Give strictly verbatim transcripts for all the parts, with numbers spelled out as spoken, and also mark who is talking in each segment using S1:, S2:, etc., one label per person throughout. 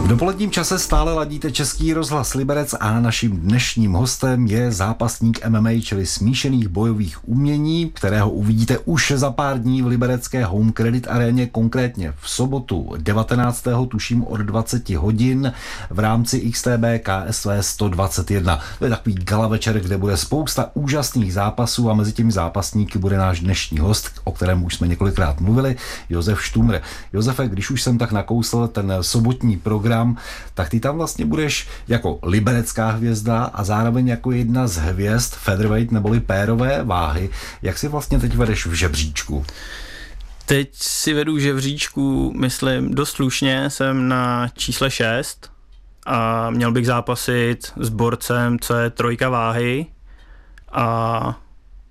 S1: V dopoledním čase stále ladíte Český rozhlas Liberec a naším dnešním hostem je zápasník M M A, čili smíšených bojových umění, kterého uvidíte už za pár dní v liberecké Home Credit aréně, konkrétně v sobotu devatenáctého tuším od dvacet hodin v rámci X T B K S V sto dvacet jedna. To je takový gala večer, kde bude spousta úžasných zápasů a mezi těmi zápasníky bude náš dnešní host, o kterém už jsme několikrát mluvili, Josef Štumr. Josefe, když už jsem tak nakousl ten sobotní program, tak ty tam vlastně budeš jako liberecká hvězda a zároveň jako jedna z hvězd featherweight neboli pérové váhy. Jak si vlastně teď vedeš v žebříčku?
S2: Teď si vedu v žebříčku, myslím, dost slušně, jsem na čísle šest a měl bych zápasit s borcem, co je trojka váhy a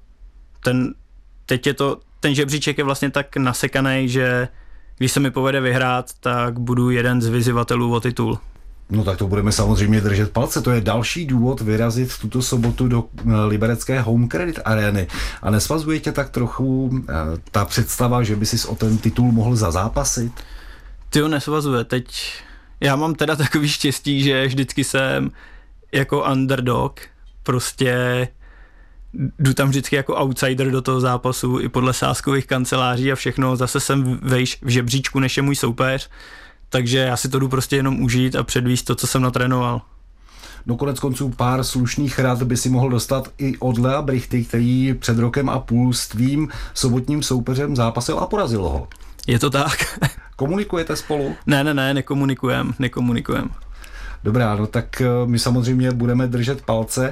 S2: ten, teď je to, ten žebříček je vlastně tak nasekaný, že když se mi povede vyhrát, tak budu jeden z vyzývatelů o titul.
S1: No tak to budeme samozřejmě držet palce. To je další důvod vyrazit tuto sobotu do liberecké Home Credit arény. A nesvazuje tě tak trochu eh, ta představa, že by si o ten titul mohl zazápasit?
S2: Ty ho nesvazuje. Teď já mám teda takový štěstí, že vždycky jsem jako underdog. Prostě jdu tam vždycky jako outsider do toho zápasu i podle sázkových kanceláří a všechno. Zase jsem vejš v žebříčku, než je můj soupeř. Takže já si to jdu prostě jenom užít a předvíst to, co jsem natrénoval.
S1: No konec konců pár slušných rad by si mohl dostat i od Lea Brichty, který před rokem a půl s tvým sobotním soupeřem zápasil a porazil ho.
S2: Je to tak.
S1: Komunikujete spolu?
S2: Ne, ne, ne, nekomunikujem, nekomunikujem.
S1: Dobrá, no tak my samozřejmě budeme držet palce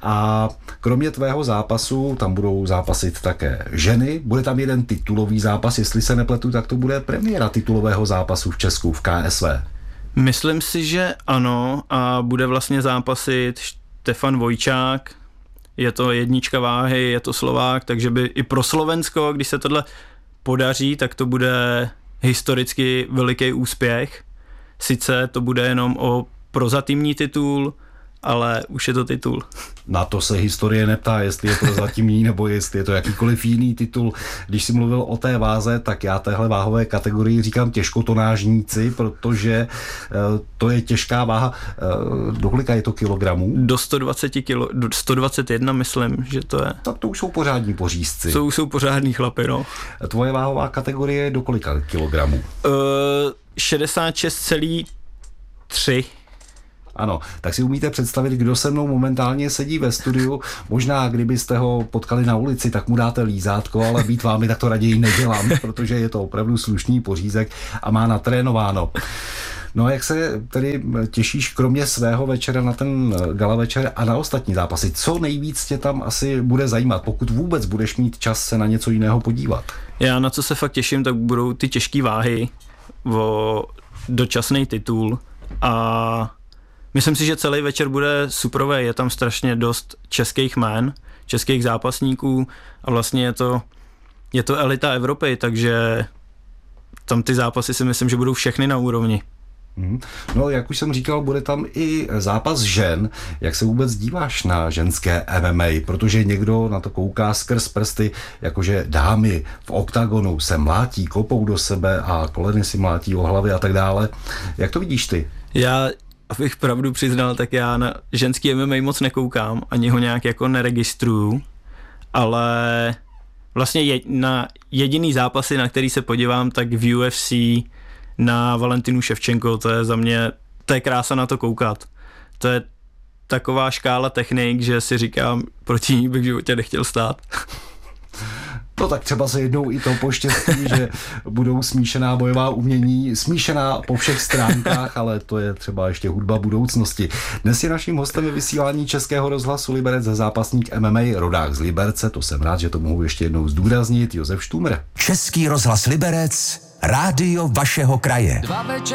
S1: a kromě tvého zápasu tam budou zápasit také ženy. Bude tam jeden titulový zápas, jestli se nepletu, tak to bude premiéra titulového zápasu v Česku v K S V.
S2: Myslím si, že ano a bude vlastně zápasit Štefan Vojčák. Je to jednička váhy, je to Slovák, takže by i pro Slovensko, když se tohle podaří, tak to bude historicky veliký úspěch. Sice to bude jenom o prozatímní titul, ale už je to titul.
S1: Na to se historie neptá, jestli je prozatímní nebo jestli je to jakýkoliv jiný titul. Když jsi mluvil o té váze, tak já téhle váhové kategorii říkám těžkotonážníci, protože to je těžká váha. Do kolika je to kilogramů?
S2: Do sto dvacet kilo, do sto dvacet jedna myslím, že to je.
S1: Tak to už jsou pořádní pořízci.
S2: To už jsou pořádní chlapy, no.
S1: Tvoje váhová kategorie je do kolika kilogramů?
S2: Uh, šedesát šest celá tři.
S1: Ano, tak si umíte představit, kdo se mnou momentálně sedí ve studiu. Možná, kdybyste ho potkali na ulici, tak mu dáte lízátko, ale být vámi, tak to raději nedělám, protože je to opravdu slušný pořízek a má natrénováno. No a jak se tedy těšíš kromě svého večera na ten gala večer a na ostatní zápasy? Co nejvíc tě tam asi bude zajímat, pokud vůbec budeš mít čas se na něco jiného podívat?
S2: Já na co se fakt těším, tak budou ty těžké váhy o dočasný titul a myslím si, že celý večer bude superové, je tam strašně dost českých jmén, českých zápasníků a vlastně je to, je to elita Evropy, takže tam ty zápasy si myslím, že budou všechny na úrovni.
S1: No, jak už jsem říkal, bude tam i zápas žen. Jak se vůbec díváš na ženské M M A? Protože někdo na to kouká skrz prsty, jakože dámy v oktagonu se mlátí, kopou do sebe a koleny si mlátí o hlavy a tak dále. Jak to vidíš ty?
S2: Já, abych pravdu přiznal, tak já na ženský M M A moc nekoukám, ani ho nějak jako neregistruju, ale vlastně je, na jediný zápasy, na který se podívám, tak v U F C na Valentinu Ševčenko, to je za mě, to je krása na to koukat. To je taková škála technik, že si říkám, proti ní bych v životě nechtěl stát.
S1: No tak třeba se jednou i to poštěstí, že budou smíšená bojová umění, smíšená po všech stránkách, ale to je třeba ještě hudba budoucnosti. Dnes je naším hostem ve vysílání Českého rozhlasu Liberec zápasník M M A, rodák z Liberce, to jsem rád, že to mohu ještě jednou zdůraznit, Josef Štumr.
S3: Český rozhlas Liberec, rádio vašeho kraje.